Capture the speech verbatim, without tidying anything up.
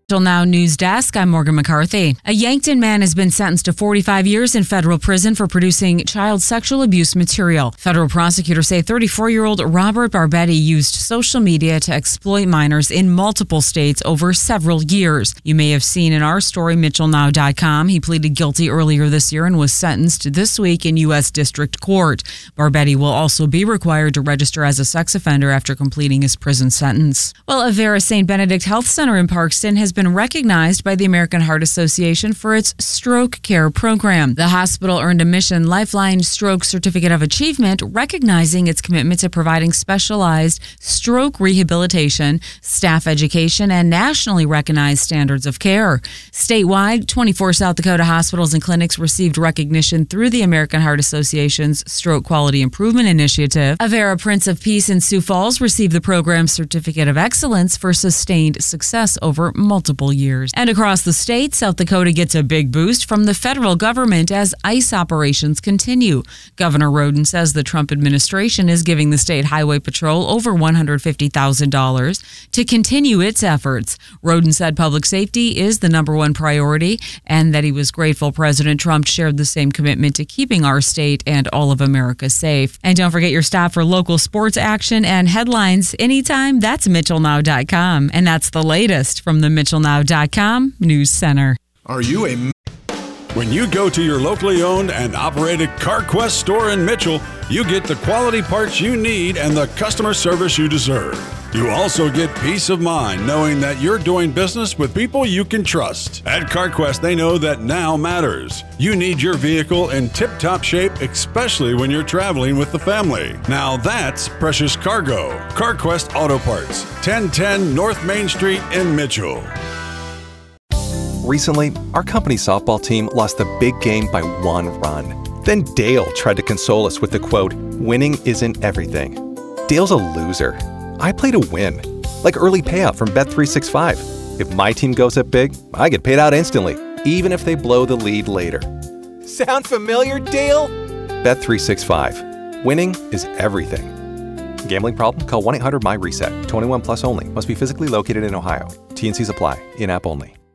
Now News Desk, I'm Morgan McCarthy. A Yankton man has been sentenced to forty-five years in federal prison for producing child sexual abuse material. Federal prosecutors say thirty-four-year-old Robert Barbetti used social media to exploit minors in multiple states over several years. You may have seen in our story, Mitchell Now dot com. He pleaded guilty earlier this year and was sentenced this week in U S District Court. Barbetti will also be required to register as a sex offender after completing his prison sentence. Well, Avera Saint Benedict Health Center in Parkston has been recognized by the American Heart Association for its stroke care program. The hospital earned a Mission Lifeline Stroke Certificate of Achievement, recognizing its commitment to providing specialized stroke rehabilitation, staff education, and nationally recognized standards of care. Statewide, twenty-four South Dakota hospitals and clinics received recognition through the American Heart Association's Stroke Quality Improvement Initiative. Avera Prince of Peace in Sioux Falls received the program's Certificate of Excellence for sustained success over multiple years. And across the state, South Dakota gets a big boost from the federal government as ICE operations continue. Governor Roden says the Trump administration is giving the state highway patrol over one hundred fifty thousand dollars to continue its efforts. Roden said public safety is the number one priority and that he was grateful President Trump shared the same commitment to keeping our state and all of America safe. And don't forget your stop for local sports action and headlines anytime. That's Mitchell Now dot com. And that's the latest from the Mitchell Now dot com News Center. Are you a... When you go to your locally owned and operated CarQuest store in Mitchell, you get the quality parts you need and the customer service you deserve. You also get peace of mind knowing that you're doing business with people you can trust. At CarQuest, they know that now matters. You need your vehicle in tip-top shape, especially when you're traveling with the family. Now that's precious cargo. CarQuest Auto Parts, ten ten North Main Street in Mitchell. Recently, our company softball team lost the big game by one run. Then Dale tried to console us with the quote, "Winning isn't everything." Dale's a loser. I play to win, like early payout from Bet three sixty-five. If my team goes up big, I get paid out instantly, even if they blow the lead later. Sound familiar, Dale? Bet three sixty-five. Winning is everything. Gambling problem? Call one eight hundred M Y RESET. twenty-one plus only. Must be physically located in Ohio. T and Cs apply. In-app only.